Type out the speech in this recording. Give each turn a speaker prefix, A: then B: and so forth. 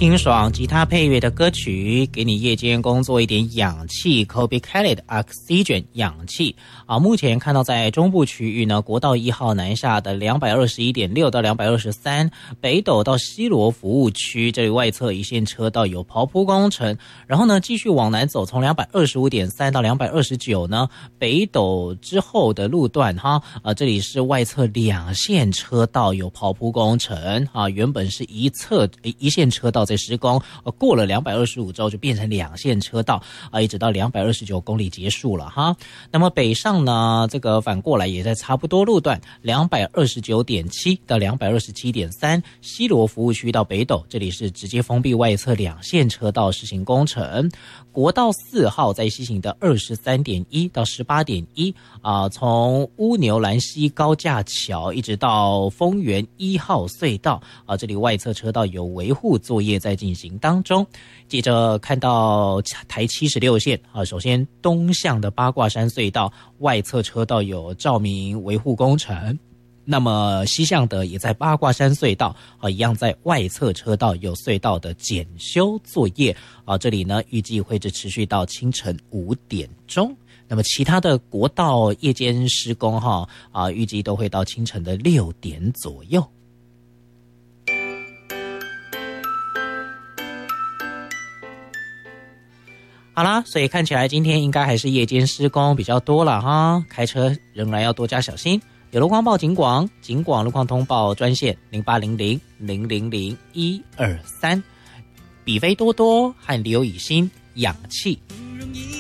A: 清爽吉他配乐的歌曲，给你夜间工作一点氧气 ，Kobe Kelly 的 Oxygen 氧气啊。目前看到在中部区域呢，国道1号南下的221.6到223，北斗到西螺服务区这里外侧一线车道有刨铺工程，然后呢继续往南走，从225.3到229呢，北斗之后的路段这里是外侧2线车道有刨铺工程啊，原本是一线车道在施工，过了225周就变成2线车道一直到229公里结束了哈。那么北上呢，这个反过来也在差不多路段229.7到227.3，西螺服务区到北斗，这里是直接封闭外侧2线车道实行工程。国道4号在西行的23.1到18.1从乌牛兰溪高架桥一直到丰原1号隧道这里外侧车道有维护作业在进行当中。接着看到台76线首先东向的八卦山隧道外侧车道有照明维护工程，那么西向的也在八卦山隧道一样在外侧车道有隧道的检修作业这里呢预计会持续到清晨5点钟。那么其他的国道夜间施工预计都会到清晨的6点左右。好啦，所以看起来今天应该还是夜间施工比较多了哈，开车仍然要多加小心。有路况报警广路况通报专线0800000123，比菲多多和刘以欣氧气。